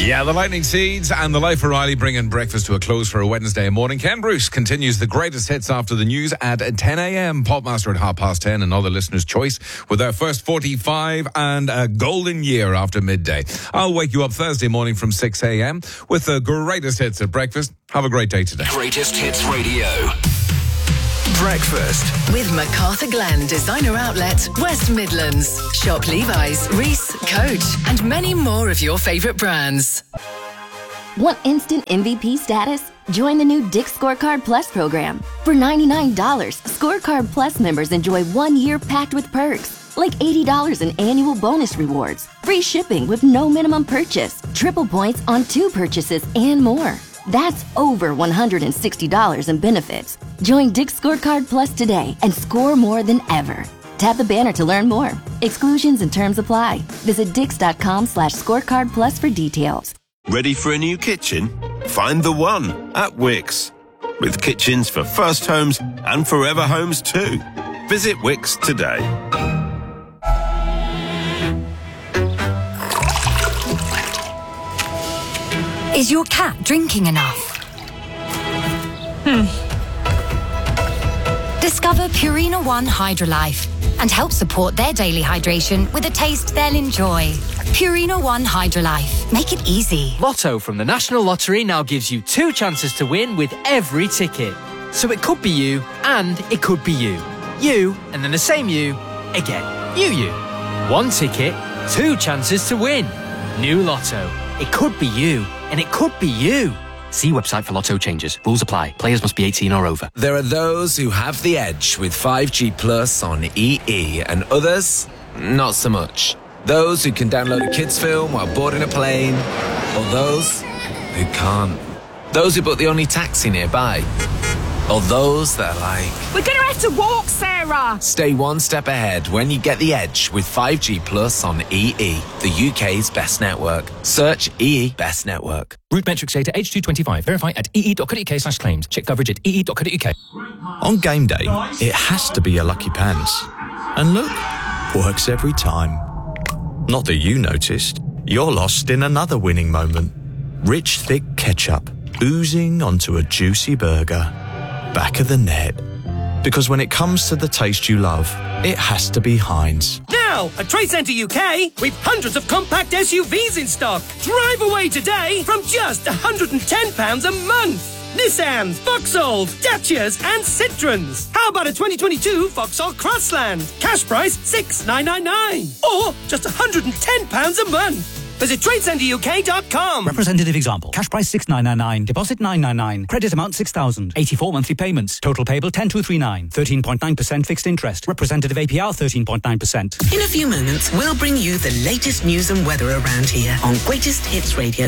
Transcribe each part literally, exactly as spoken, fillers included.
Yeah, the Lightning Seeds and the Life O'Reilly bringing breakfast to a close for a Wednesday morning. Ken Bruce continues the greatest hits after the news at ten a.m. Popmaster at half past ten, another listener's choice with our first forty-five and a golden year after midday. I'll wake you up Thursday morning from six a.m. with the greatest hits at breakfast. Have a great day today. Greatest Hits Radio. Breakfast with MacArthur Glen Designer Outlet, West Midlands. Shop Levi's, Reese, Coach, and many more of your favourite brands. Want instant M V P status? Join the new Dick's Scorecard Plus program. For ninety-nine dollars, Scorecard Plus members enjoy one year packed with perks, like eighty dollars in annual bonus rewards, free shipping with no minimum purchase, triple points on two purchases, and more. That's over one hundred sixty dollars in benefits. Join Dick's Scorecard Plus today and score more than ever. Tap the banner to learn more. Exclusions and terms apply. Visit dix.com slash scorecard plus for details. Ready for a new kitchen? Find the one at Wickes. With kitchens for first homes and forever homes too. Visit Wickes today. Is your cat drinking enough? Hmm. Discover Purina One Hydrolife and help support their daily hydration with a taste they'll enjoy. Purina One Hydrolife. Make it easy. Lotto from the National Lottery now gives you two chances to win with every ticket. So it could be you and it could be you. You and then the same you again. You, you. One ticket, two chances to win. New Lotto. It could be you and it could be you. See website for Lotto changes. Rules apply. Players must be eighteen or over. There are those who have the edge with five G Plus on E E and others, not so much. Those who can download a kids film while boarding a plane, or those who can't. Those who book the only taxi nearby, or those that are like, we're going to have to walk, Sarah! Stay one step ahead when you get the edge with five G Plus on E E, the U K's best network. Search E E Best Network. Root metrics data H two twenty-five. Verify at ee.co.uk slash claims. Check coverage at ee.co.uk. On game day, it has to be your lucky pants. And look, works every time. Not that you noticed. You're lost in another winning moment. Rich, thick ketchup oozing onto a juicy burger. Back of the net. Because when it comes to the taste you love, it has to be Heinz. Now, at Trade Centre U K, we've hundreds of compact S U Vs in stock. Drive away today from just one hundred ten pounds a month. Nissans, Vauxhalls, Dacias and Citroens. How about a twenty twenty-two Vauxhall Crossland? Cash price six thousand nine hundred ninety-nine. Or just one hundred ten pounds a month. Visit trade centre U K dot com. Representative example. Cash price six thousand nine hundred ninety-nine. Deposit nine hundred ninety-nine. Credit amount six thousand. eighty-four monthly payments. Total payable ten thousand two hundred thirty-nine. thirteen point nine percent fixed interest. Representative A P R thirteen point nine percent. In a few moments, we'll bring you the latest news and weather around here on Greatest Hits Radio.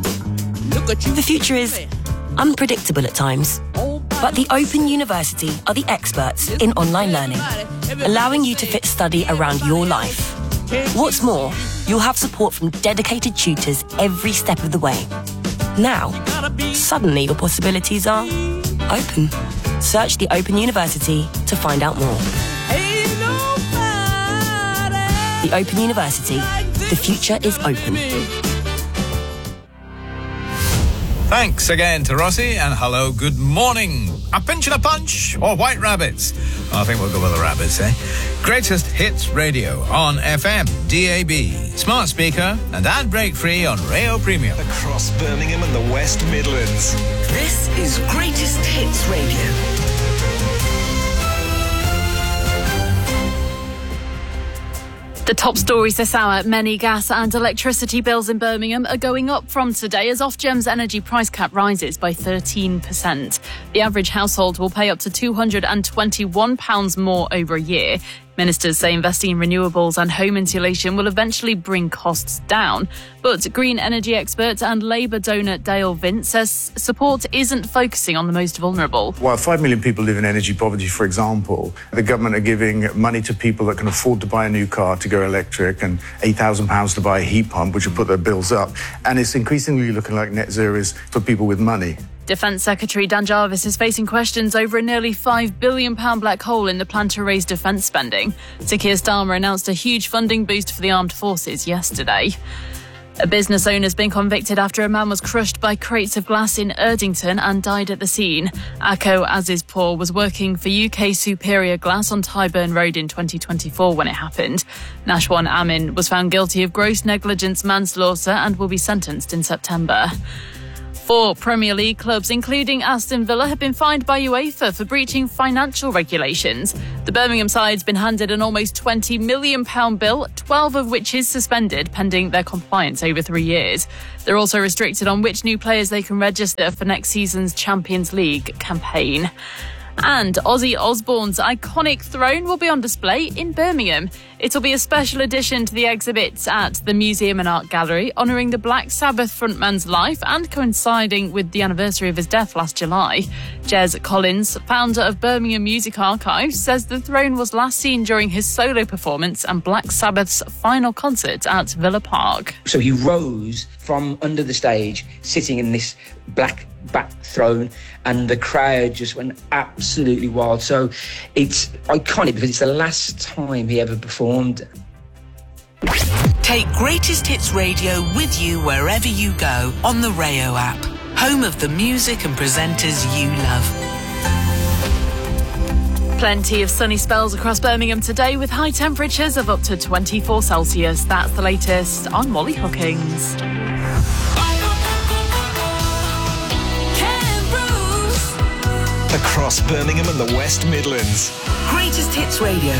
Look at you. The future is unpredictable at times. But the Open University are the experts in online learning, allowing you to fit study around your life. What's more, you'll have support from dedicated tutors every step of the way. Now, suddenly your possibilities are open. Search the Open University to find out more. The Open University. The future is open. Thanks again to Rossi, and hello, good morning. A pinch and a punch, or white rabbits? I think we'll go with the rabbits, eh? Greatest Hits Radio on F M, D A B, smart speaker, and ad break free on Rayo Premium. Across Birmingham and the West Midlands. This is Greatest Hits Radio. The top stories this hour: many gas and electricity bills in Birmingham are going up from today as Ofgem's energy price cap rises by thirteen percent. The average household will pay up to two hundred twenty-one pounds more over a year. Ministers say investing in renewables and home insulation will eventually bring costs down. But green energy expert and Labour donor Dale Vince says support isn't focusing on the most vulnerable. While five million people live in energy poverty, for example, the government are giving money to people that can afford to buy a new car to go electric and eight thousand pounds to buy a heat pump, which will put their bills up. And it's increasingly looking like net zero is for people with money. Defence Secretary Dan Jarvis is facing questions over a nearly five billion pounds black hole in the plan to raise defence spending. Sir Keir Starmer announced a huge funding boost for the armed forces yesterday. A business owner has been convicted after a man was crushed by crates of glass in Erdington and died at the scene. Ako Azizpour was working for U K Superior Glass on Tyburn Road in twenty twenty-four when it happened. Nashwan Amin was found guilty of gross negligence manslaughter and will be sentenced in September. Four Premier League clubs, including Aston Villa, have been fined by UEFA for breaching financial regulations. The Birmingham side's been handed an almost twenty million pounds bill, twelve of which is suspended pending their compliance over three years. They're also restricted on which new players they can register for next season's Champions League campaign. And Ozzy Osbourne's iconic throne will be on display in Birmingham. It'll be a special addition to the exhibits at the Museum and Art Gallery, honouring the Black Sabbath frontman's life and coinciding with the anniversary of his death last July. Jez Collins, founder of Birmingham Music Archives, says the throne was last seen during his solo performance and Black Sabbath's final concert at Villa Park. So he rose from under the stage, sitting in this black back throne, and the crowd just went absolutely wild. So it's iconic because it's the last time he ever performed. Take Greatest Hits Radio with you wherever you go on the Rayo app, home of the music and presenters you love. Plenty of sunny spells across Birmingham today with high temperatures of up to twenty-four Celsius. That's the latest on Molly Hookings. Across Birmingham and the West Midlands. Greatest Hits Radio.